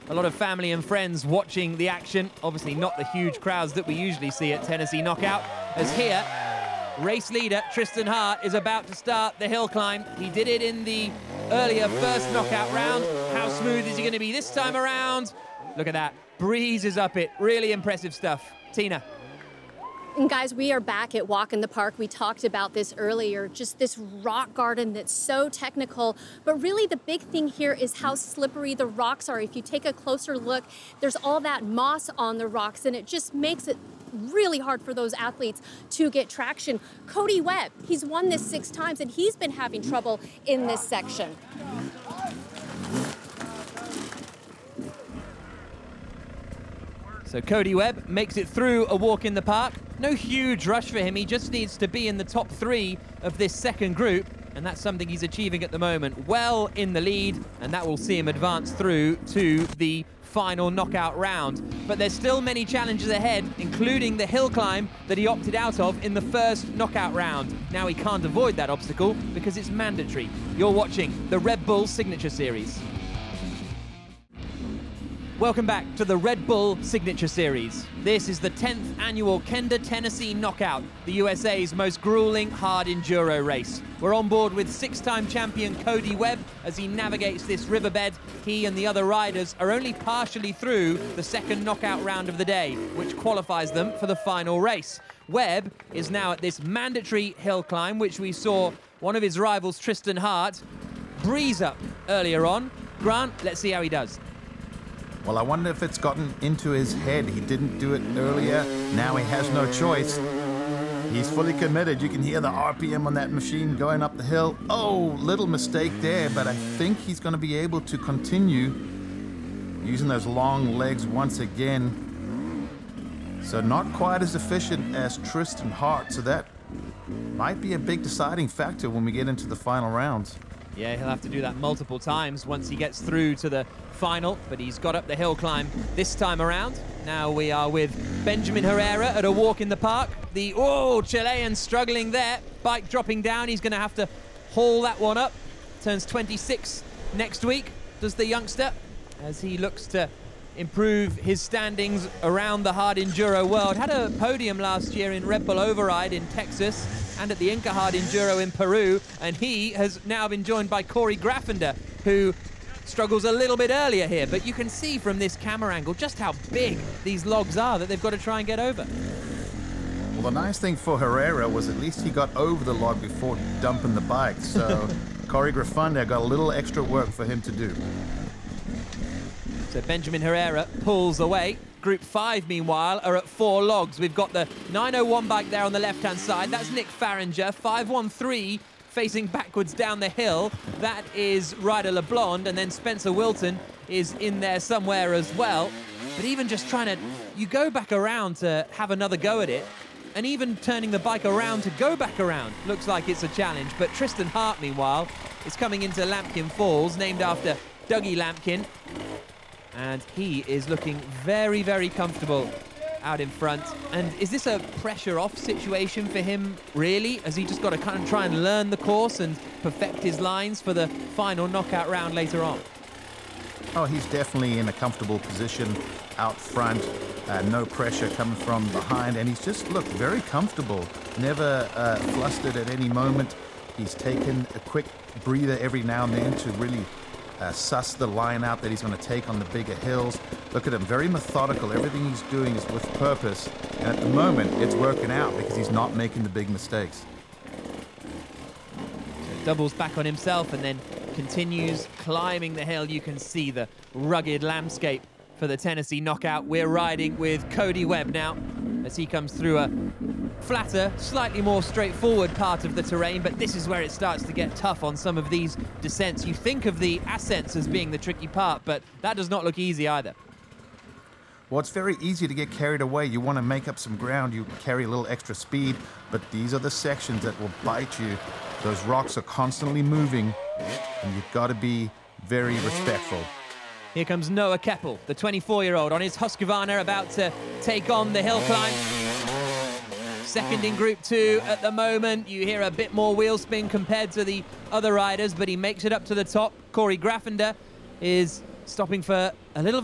A lot of family and friends watching the action. Obviously not the huge crowds that we usually see at Tennessee Knockout. As here, race leader Tristan Hart is about to start the hill climb. He did it in the earlier first knockout round. How smooth is he going to be this time around? Look at that. Breezes up it. Really impressive stuff. Tina. And guys, we are back at Walk in the Park. We talked about this earlier, just this rock garden that's so technical. But really the big thing here is how slippery the rocks are. If you take a closer look, there's all that moss on the rocks, and it just makes it really hard for those athletes to get traction. Cody Webb, he's won this 6 times, and he's been having trouble in this section. So Cody Webb makes it through a Walk in the Park. No huge rush for him. He just needs to be in the top 3 of this second group, and that's something he's achieving at the moment. Well in the lead, and that will see him advance through to the final knockout round. But there's still many challenges ahead, including the hill climb that he opted out of in the first knockout round. Now he can't avoid that obstacle because it's mandatory. You're watching the Red Bull Signature Series. Welcome back to the Red Bull Signature Series. This is the 10th annual Kenda Tennessee Knockout, the USA's most grueling hard enduro race. We're on board with 6-time champion Cody Webb as he navigates this riverbed. He and the other riders are only partially through the second knockout round of the day, which qualifies them for the final race. Webb is now at this mandatory hill climb, which we saw one of his rivals, Tristan Hart, breeze up earlier on. Grant, let's see how he does. Well, I wonder if it's gotten into his head. He didn't do it earlier. Now he has no choice. He's fully committed. You can hear the RPM on that machine going up the hill. Oh, little mistake there, but I think he's going to be able to continue using those long legs once again. So not quite as efficient as Tristan Hart, so that might be a big deciding factor when we get into the final rounds. Yeah, he'll have to do that multiple times once he gets through to the final, but he's got up the hill climb this time around. Now we are with Benjamin Herrera at a Walk in the Park. The Chilean struggling there, bike dropping down. He's going to have to haul that one up. Turns 26 next week, does the youngster, as he looks to improve his standings around the hard enduro world. Had a podium last year in Red Bull Override in Texas and at the Inca Hard Enduro in Peru, and he has now been joined by Corey Graffender, who struggles a little bit earlier here, but you can see from this camera angle just how big these logs are that they've got to try and get over. Well, the nice thing for Herrera was at least he got over the log before dumping the bike, so Corey Graffender got a little extra work for him to do. So Benjamin Herrera pulls away. Group 5, meanwhile, are at 4 logs. We've got the 901 bike there on the left-hand side. That's Nick Farringer. 513 facing backwards down the hill. That is Ryder LeBlond, and then Spencer Wilton is in there somewhere as well. But even just trying to... You go back around to have another go at it, and even turning the bike around to go back around looks like it's a challenge. But Tristan Hart, meanwhile, is coming into Lampkin Falls, named after Dougie Lampkin. And he is looking very, very comfortable out in front. And is this a pressure-off situation for him, really? Has he just got to kind of try and learn the course and perfect his lines for the final knockout round later on? Oh, he's definitely in a comfortable position out front. No pressure coming from behind. And he's just looked very comfortable. Never flustered at any moment. He's taken a quick breather every now and then to really suss the line out that he's going to take on the bigger hills. Look at him, very methodical. Everything he's doing is with purpose. And at the moment, it's working out because he's not making the big mistakes. So doubles back on himself and then continues climbing the hill. You can see the rugged landscape for the Tennessee Knockout. We're riding with Cody Webb now as he comes through a flatter, slightly more straightforward part of the terrain, but this is where it starts to get tough on some of these descents. You think of the ascents as being the tricky part, but that does not look easy either. Well, it's very easy to get carried away. You want to make up some ground, you carry a little extra speed, but these are the sections that will bite you. Those rocks are constantly moving, and you've got to be very respectful. Here comes Noah Keppel, the 24-year-old, on his Husqvarna, about to take on the hill climb. Second in Group 2 at the moment. You hear a bit more wheel spin compared to the other riders, but he makes it up to the top. Corey Graffender is stopping for a little